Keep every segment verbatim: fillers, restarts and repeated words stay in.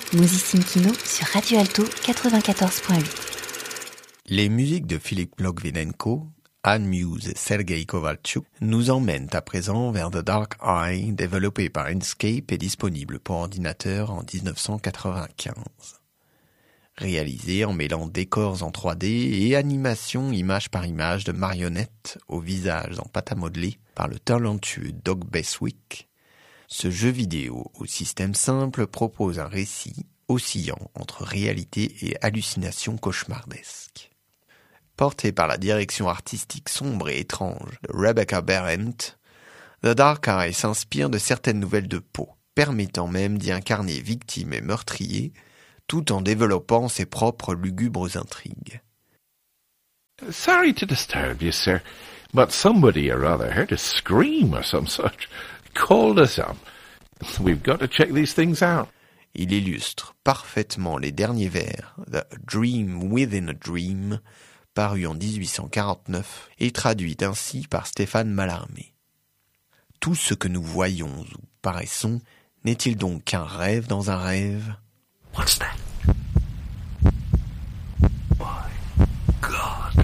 Musicime Kino sur Radio Alto quatre-vingt-quatorze point huit. Les musiques de Philippe Logvinenko, Anne Muse et Sergei Kovalchuk nous emmènent à présent vers The Dark Eye, développé par Inkscape et disponible pour ordinateur en dix-neuf cent quatre-vingt-quinze. Réalisé en mêlant décors en trois D et animation image par image de marionnettes aux visages en pâte à modeler par le talentueux Doug Beswick, ce jeu vidéo au système simple propose un récit oscillant entre réalité et hallucination cauchemardesque. Porté par la direction artistique sombre et étrange de Rebecca Berendt, The Dark Eye s'inspire de certaines nouvelles de Poe, permettant même d'y incarner victime et meurtrier, tout en développant ses propres lugubres intrigues. Sorry to disturb you, sir, but somebody or other heard a scream or some such. Called us up. We've got to check these things out. Il illustre parfaitement les derniers vers de Dream Within a Dream, paru en dix-huit cent quarante-neuf et traduit ainsi par Stéphane Mallarmé. Tout ce que nous voyons ou paraissons n'est-il donc qu'un rêve dans un rêve? What's that? My God.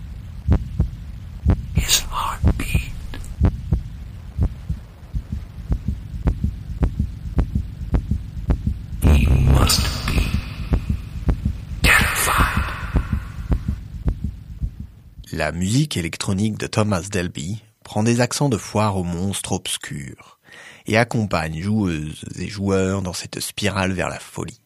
His heartbeat. He must be terrified. La musique électronique de Thomas Delby prend des accents de foire aux monstres obscurs et accompagne joueuses et joueurs dans cette spirale vers la folie.